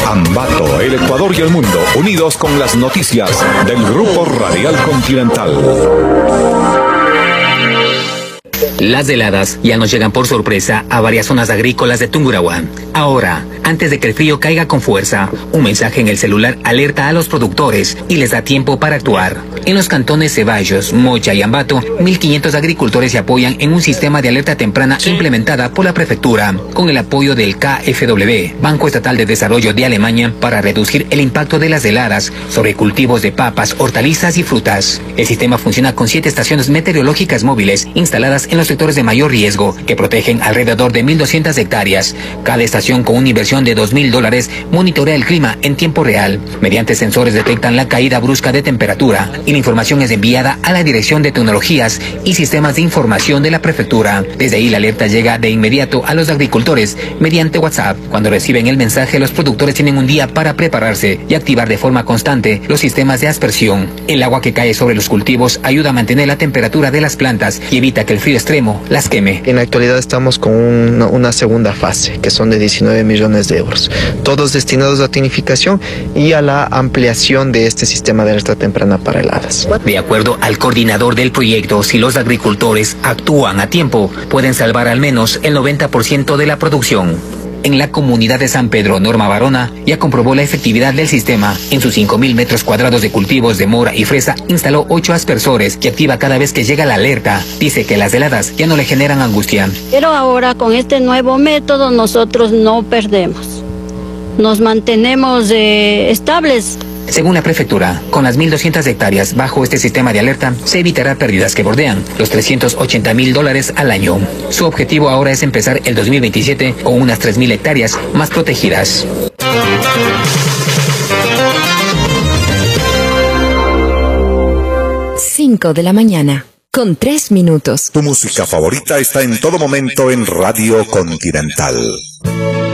Ambato, el Ecuador y el mundo, unidos con las noticias del Grupo Radial Continental. Las heladas ya nos llegan por sorpresa a varias zonas agrícolas de Tungurahua. Ahora, antes de que el frío caiga con fuerza, un mensaje en el celular alerta a los productores y les da tiempo para actuar. En los cantones Ceballos, Mocha y Ambato, 1.500 agricultores se apoyan en un sistema de alerta temprana implementada por la prefectura, con el apoyo del KfW, Banco Estatal de Desarrollo de Alemania, para reducir el impacto de las heladas sobre cultivos de papas, hortalizas y frutas. El sistema funciona con 7 estaciones meteorológicas móviles instaladas en los sectores de mayor riesgo, que protegen alrededor de 1.200 hectáreas. Cada estación, con una inversión de $2.000, monitorea el clima en tiempo real. Mediante sensores detectan la caída brusca de temperatura y la información es enviada a la Dirección de Tecnologías y Sistemas de Información de la Prefectura. Desde ahí la alerta llega de inmediato a los agricultores mediante WhatsApp. Cuando reciben el mensaje, los productores tienen un día para prepararse y activar de forma constante los sistemas de aspersión. El agua que cae sobre los cultivos ayuda a mantener la temperatura de las plantas y evita que el frío extremo las queme. En la actualidad estamos con una segunda fase, que son de 19 millones de euros, todos destinados a tinificación y a la ampliación de este sistema de alerta temprana para heladas. De acuerdo al coordinador del proyecto, si los agricultores actúan a tiempo, pueden salvar al menos el 90% de la producción. En la comunidad de San Pedro, Norma Barona ya comprobó la efectividad del sistema. En sus 5.000 metros cuadrados de cultivos de mora y fresa, instaló 8 aspersores que activa cada vez que llega la alerta. Dice que las heladas ya no le generan angustia. Pero ahora con este nuevo método nosotros no perdemos. Nos mantenemos estables. Según la prefectura, con las 1.200 hectáreas bajo este sistema de alerta, se evitará pérdidas que bordean los $380.000 al año. Su objetivo ahora es empezar el 2027 con unas 3.000 hectáreas más protegidas. 5 de la mañana, con 3 minutos. Tu música favorita está en todo momento en Radio Continental.